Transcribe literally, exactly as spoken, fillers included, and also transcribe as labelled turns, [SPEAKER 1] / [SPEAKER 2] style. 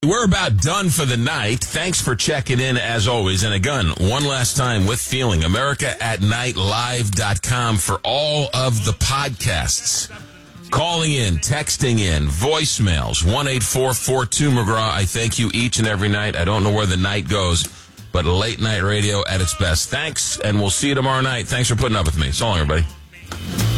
[SPEAKER 1] We're about done for the night. Thanks for checking in, as always. And again, one last time with feeling, America at Night Live dot com for all of the podcasts. Calling in, texting in, voicemails, one eight four four two McGraw. I thank you each and every night. I don't know where the night goes, but late night radio at its best. Thanks, and we'll see you tomorrow night. Thanks for putting up with me. So long, everybody.